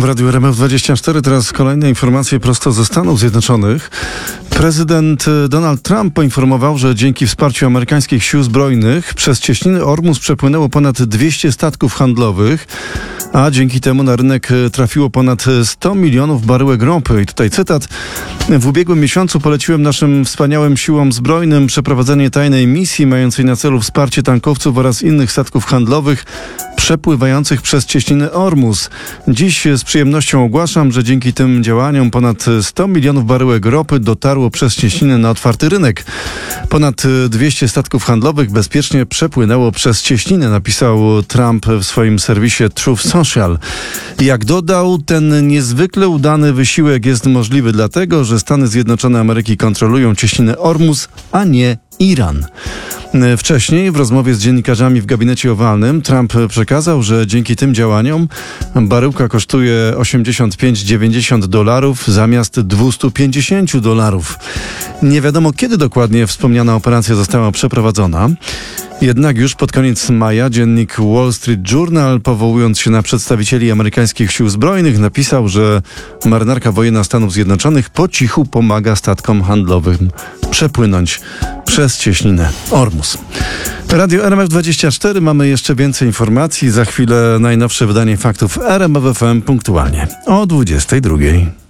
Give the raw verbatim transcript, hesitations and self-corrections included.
W Radiu R M F dwadzieścia cztery teraz kolejne informacje prosto ze Stanów Zjednoczonych. Prezydent Donald Trump poinformował, że dzięki wsparciu amerykańskich sił zbrojnych przez cieśniny Ormus przepłynęło ponad dwieście statków handlowych, a dzięki temu na rynek trafiło ponad sto milionów baryłek ropy. I tutaj cytat. W ubiegłym miesiącu poleciłem naszym wspaniałym siłom zbrojnym przeprowadzenie tajnej misji mającej na celu wsparcie tankowców oraz innych statków handlowych przepływających przez cieśniny Ormus. Dziś z przyjemnością ogłaszam, że dzięki tym działaniom ponad sto milionów baryłek ropy dotarło przez cieśniny na otwarty rynek. Ponad dwieście statków handlowych bezpiecznie przepłynęło przez cieśniny, napisał Trump w swoim serwisie Truth Social. Jak dodał, ten niezwykle udany wysiłek jest możliwy dlatego, że Stany Zjednoczone Ameryki kontrolują cieśninę Ormus, a nie Iran. Wcześniej w rozmowie z dziennikarzami w gabinecie owalnym Trump przekazał, że dzięki tym działaniom baryłka kosztuje osiemdziesiąt pięć dziewięćdziesiąt dolarów zamiast dwieście pięćdziesiąt dolarów. Nie wiadomo, kiedy dokładnie wspomniana operacja została przeprowadzona. Jednak już pod koniec maja dziennik Wall Street Journal, powołując się na przedstawicieli amerykańskich sił zbrojnych, napisał, że marynarka wojenna Stanów Zjednoczonych po cichu pomaga statkom handlowym przepłynąć przez cieśninę Ormus. Radio R M F dwadzieścia cztery, mamy jeszcze więcej informacji. Za chwilę najnowsze wydanie faktów R M F F M punktualnie o dwudziestej drugiej.